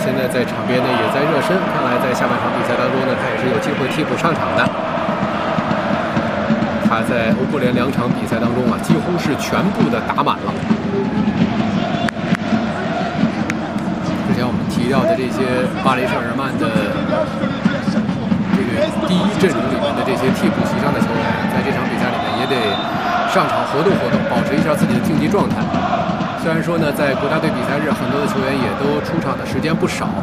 现在在场边呢也在热身，看来在下半场比赛当中呢，他也是有机会替补上场的。他在欧国联2场比赛当中啊，几乎是全部的打满了。之前我们提到的这些巴黎圣日耳曼的这个第一阵容里面的这些替补席上的球员，在这场比赛里面也得上场活动活动，保持一下自己的竞技状态。虽然说呢，在国家队比赛日，很多的球员也都出场的时间不少，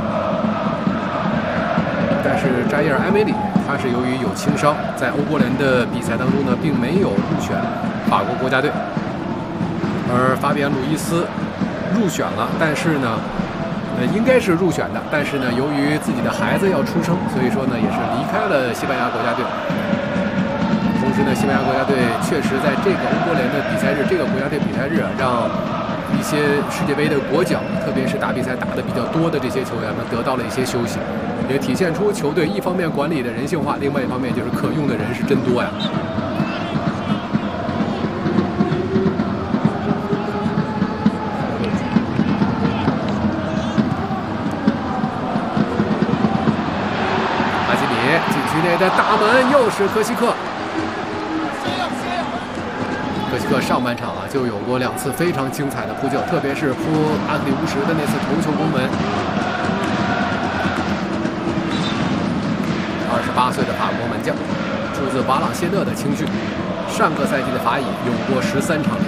但是扎伊尔·埃梅里他是由于有轻伤，在欧国联的比赛当中呢，并没有入选法国国家队。而法比安·鲁伊斯入选了，但是呢，应该是入选的，但是呢，由于自己的孩子要出生，所以说呢，也是离开了西班牙国家队。同时呢，西班牙国家队确实在这个欧国联的比赛日，这个国家队比赛日啊，让一些世界杯的国脚，特别是打比赛打得比较多的这些球员们得到了一些休息，也体现出球队一方面管理的人性化，另外一方面就是可用的人是真多呀。哈基米禁区内的大门又是科西克。科西克上半场啊就有过2次非常精彩的扑救，特别是扑阿克里乌什的那次头球攻门。28岁的法国门将，出自瓦朗谢勒的青训，上个赛季的法乙有过13场比